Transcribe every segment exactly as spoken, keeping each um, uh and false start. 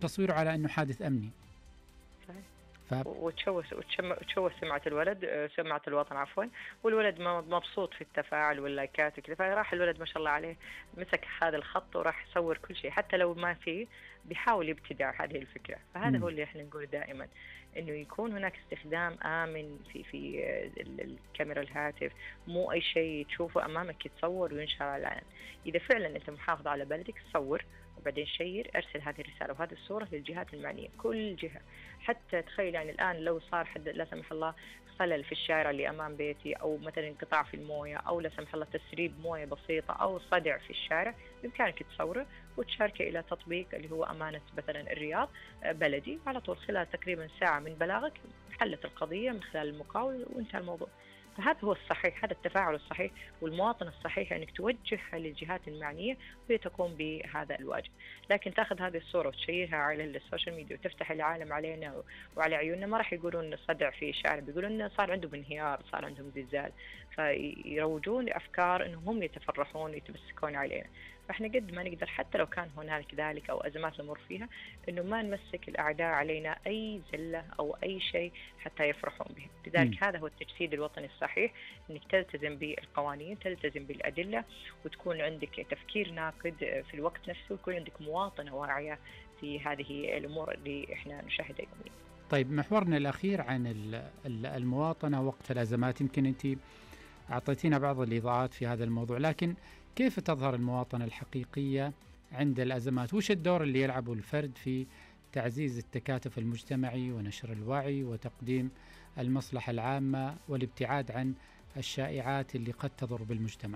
تصويره على أنه حادث أمني. صحيح. ف... وتشوه وتشم- وتشوه سمعة الولد، آه، سمعة الوطن عفوا. والولد م- مبسوط في التفاعل واللايكات وكذا، فراح الولد ما شاء الله عليه مسك هذا الخط وراح يصور كل شيء، حتى لو ما فيه بيحاول يبتدع هذه الفكرة. فهذا هو مم. اللي احنا نقول دائما، انه يكون هناك استخدام آمن في في آه، ال- الكاميرا الهاتف. مو اي شيء تشوفه امامك يتصور وينشر على العلن. اذا فعلا انت محافظ على بلدك صور وبعدين شير، ارسل هذه الرسالة وهذه الصورة للجهات المعنية، كل جهة. حتى تخيل يعني الآن لو صار حد لا سمح الله خلل في الشارع اللي أمام بيتي، أو مثلا انقطاع في الموية، أو لا سمح الله تسريب موية بسيطة، أو صدع في الشارع، بإمكانك تصوره وتشاركه إلى تطبيق اللي هو أمانة مثلا الرياض آه، بلدي. على طول خلال تقريبا ساعة من بلاغك حلت القضية من خلال المقاول وانتهى الموضوع. فهذا هو الصحيح، هذا التفاعل الصحيح والمواطن الصحيح، انك توجهها للجهات المعنيه وهي تقوم بهذا الواجب. لكن تاخذ هذه الصوره وتشيرها على السوشيال ميديا وتفتح العالم علينا وعلى عيوننا، ما راح يقولون صدع في الشارع، بيقولون انه صار عندهم انهيار، صار عندهم زلزال، فيروجون لافكار انهم هم يتفرحون ويتمسكون علينا. فاحنا قد ما نقدر حتى لو كان هنالك ذلك او ازمات نمر فيها، انه ما نمسك الاعداء علينا اي زله او اي شيء حتى يفرحون به. لذلك هذا هو التجسيد الوطني الصحيح، انك تلتزم بالقوانين، تلتزم بالادله، وتكون عندك تفكير ناقد في الوقت نفسه، ويكون عندك مواطنه واعيه في هذه الامور اللي احنا نشاهدها يوميا. طيب، محورنا الأخير عن ال- ال- المواطنة وقت الأزمات. يمكن أنت أعطيتينا بعض الإضاءات في هذا الموضوع، لكن كيف تظهر المواطنة الحقيقية عند الأزمات؟ وش الدور اللي يلعبه الفرد في تعزيز التكاتف المجتمعي ونشر الوعي وتقديم المصلحة العامة والابتعاد عن الشائعات اللي قد تضر بالمجتمع؟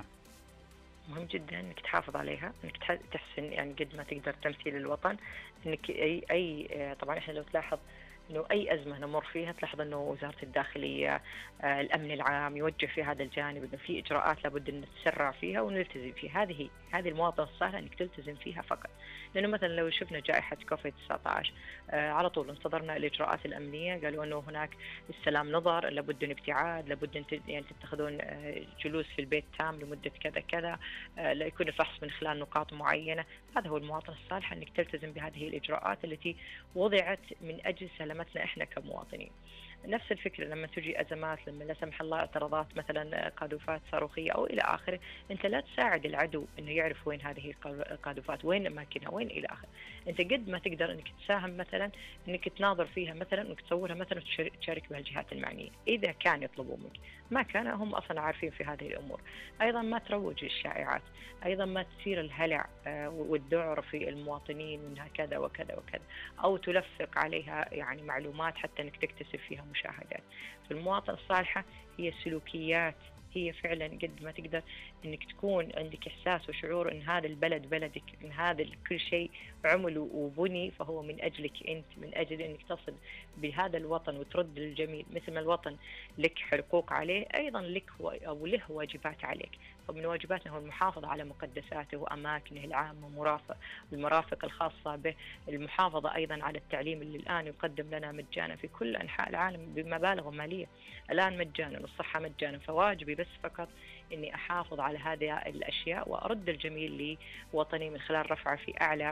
مهم جدا انك تحافظ عليها، انك تح- تحسن يعني قد ما تقدر تمثيل الوطن. انك اي اي آه، طبعا احنا لو تلاحظ انه اي ازمه نمر فيها تلاحظ انه وزاره الداخليه، آه، الامن العام يوجه في هذا الجانب، انه في اجراءات لابد ان نتسرع فيها ونلتزم فيها. هذه هذه المواطنه الصالحه انك تلتزم فيها فقط. لانه مثلا لو شفنا جائحه كوفيد تسعة عشر، آه، على طول انتظرنا الاجراءات الامنيه، قالوا انه هناك السلام نظر، لابد من ابتعاد، لابد ان ت- يعني تتخذون آه، جلوس في البيت تام لمده كذا كذا، آه، لا يكون الفحص من خلال نقاط معينه. هذا هو المواطن الصالح، انك تلتزم بهذه الاجراءات التي وضعت من اجل سلامتنا احنا كمواطنين. نفس الفكرة لما تجي أزمات، لما لا سمح الله اعتراضات مثلا قاذوفات صاروخية أو إلى آخره، أنت لا تساعد العدو أنه يعرف وين هذه القاذوفات، وين أماكنها، وين إلى آخره. أنت قد ما تقدر أنك تساهم مثلا، أنك تناظر فيها مثلا، أنك تصورها مثلا وتشارك بها الجهات المعنية إذا كان يطلبوا منك. ما كان هم أصلا عارفين في هذه الأمور. أيضا ما تروج الشائعات، أيضا ما تثير الهلع آه، والذعر في المواطنين منها كذا وكذا وكذا، أو تلفق عليها يعني معلومات حتى أنك تكتسب فيها مشاهدات. فالمواطنة الصالحة هي سلوكيات، هي فعلا قد ما تقدر انك تكون عندك احساس وشعور ان هذا البلد بلدك، ان هذا كل شيء عمل وبني فهو من اجلك انت، من اجل انك تصل بهذا الوطن وترد للجميل. مثل ما الوطن لك حقوق عليه، ايضا لك او له واجبات عليك. فمن واجباتنا هو المحافظة على مقدساته وأماكنه العامة، مرافق المرافق الخاصة به، المحافظة أيضا على التعليم اللي الآن يقدم لنا مجانا في كل أنحاء العالم بمبالغ مالية الآن مجانا، والصحة مجانا. فواجبي بس فقط إني أحافظ على هذه الأشياء وأرد الجميل لوطني من خلال رفعه في أعلى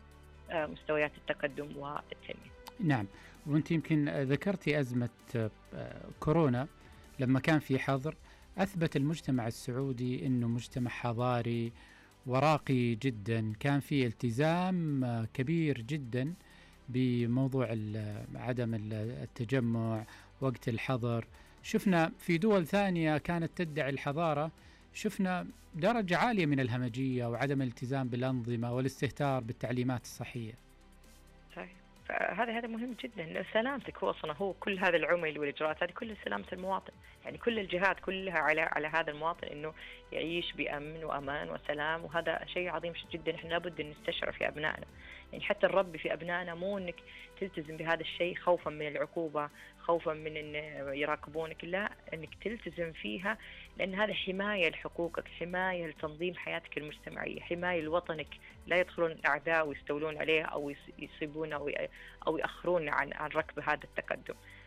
مستويات التقدم والتنمية. نعم، وأنت يمكن ذكرتي أزمة كورونا لما كان في حظر، أثبت المجتمع السعودي أنه مجتمع حضاري وراقي جدا، كان في التزام كبير جدا بموضوع عدم التجمع وقت الحظر. شفنا في دول ثانية كانت تدعي الحضارة، شفنا درجة عالية من الهمجية وعدم الالتزام بالأنظمة والاستهتار بالتعليمات الصحية. صحيح. فهذا هذا مهم جدا. سلامتك هو اصلا هو كل هذا العمل والاجراءات هذه كلها سلامه المواطن، يعني كل الجهات كلها على على هذا المواطن انه يعيش بامن وامان وسلام. وهذا شيء عظيم جدا، احنا لابد ان نستشعره في ابنائنا. يعني حتى الرب في ابنائنا مو انك تلتزم بهذا الشيء خوفا من العقوبه، خوفا من ان يراقبونك، لا، انك تلتزم فيها، لان هذا حمايه لحقوقك، حمايه لتنظيم حياتك المجتمعيه، حمايه لوطنك، لا يدخلون الاعداء ويستولون عليه او يصيبون او او ياخرون عن عن ركب هذا التقدم.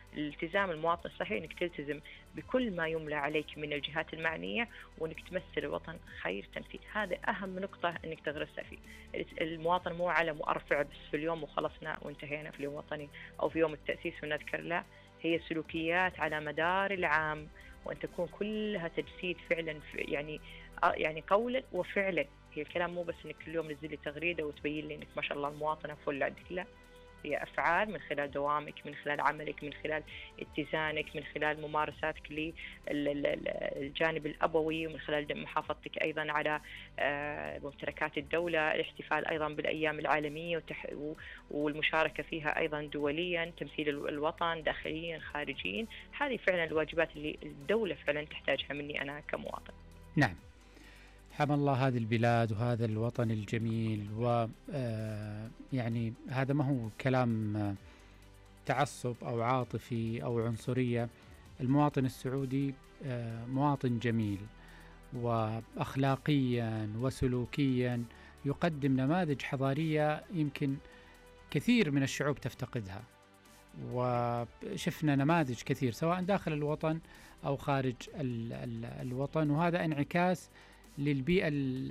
الالتزام المواطن الصحيح أنك تلتزم بكل ما يملى عليك من الجهات المعنية، وأنك تمثل الوطن خير تمثيل. هذا أهم نقطة أنك تغرسها فيه. المواطن مو علم وأرفع بس في اليوم وخلصنا وانتهينا في اليوم الوطني أو في يوم التأسيس ونذكر، لا، هي سلوكيات على مدار العام، وأن تكون كلها تجسيد فعلا يعني يعني قولا وفعلا. هي الكلام مو بس انك كل يوم نزل لي تغريده وتبين لي انك ما شاء الله المواطنه فل عندك، لا، هي افعال من خلال دوامك، من خلال عملك، من خلال اتزانك، من خلال ممارساتك للجانب الابوي، ومن خلال محافظتك ايضا على ممتلكات الدوله، الاحتفال ايضا بالايام العالميه والمشاركه فيها ايضا دوليا، تمثيل الوطن داخليا خارجيا. هذه فعلا الواجبات اللي الدوله فعلا تحتاجها مني انا كمواطن. نعم، حمى الله هذه البلاد وهذا الوطن الجميل. و يعني هذا ما هو كلام تعصب أو عاطفي أو عنصرية. المواطن السعودي مواطن جميل، وأخلاقيا وسلوكيا يقدم نماذج حضارية يمكن كثير من الشعوب تفتقدها، وشفنا نماذج كثير سواء داخل الوطن أو خارج ال ال الوطن، وهذا انعكاس للبيئة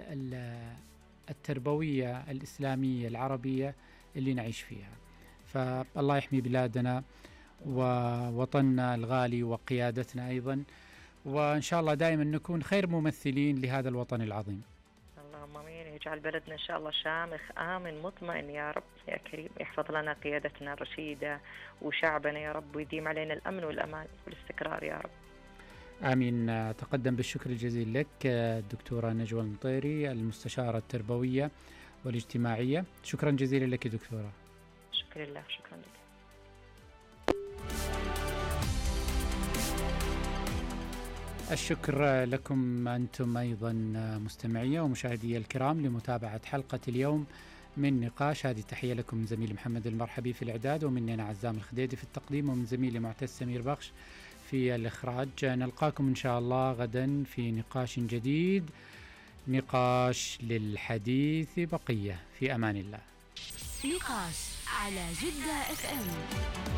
التربوية الإسلامية العربية اللي نعيش فيها. فالله يحمي بلادنا ووطننا الغالي وقيادتنا أيضا، وإن شاء الله دائما نكون خير ممثلين لهذا الوطن العظيم. اللهم امين. يجعل بلدنا ان شاء الله شامخ امن مطمئن يا رب يا كريم، يحفظ لنا قيادتنا الرشيدة وشعبنا يا رب، ويديم علينا الامن والامان والاستقرار يا رب. آمين. أتقدم بالشكر الجزيل لك الدكتورة نجوى المطيري، المستشارة التربوية والاجتماعية. شكرا جزيلا لك دكتورة. شكرا لله. شكرا لك. الشكر لكم أنتم أيضا مستمعي ومشاهدي الكرام لمتابعة حلقة اليوم من نقاش. هذه تحية لكم من زميلي محمد المرحبي في الإعداد، ومني أنا عزام الخديدي في التقديم، ومن زميلي معتز سمير بخش في الإخراج. نلقاكم إن شاء الله غدا في نقاش جديد، نقاش للحديث بقية. في أمان الله. نقاش على جدة اف ام.